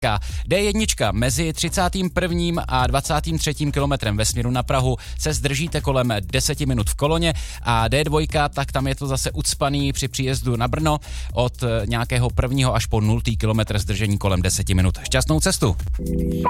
D1 mezi 31. a 23. kilometrem ve směru na Prahu se zdržíte kolem 10 minut v koloně a D2, tak tam je to zase ucpaný při příjezdu na Brno od nějakého 1. až po 0. kilometr zdržení kolem 10 minut. Šťastnou cestu!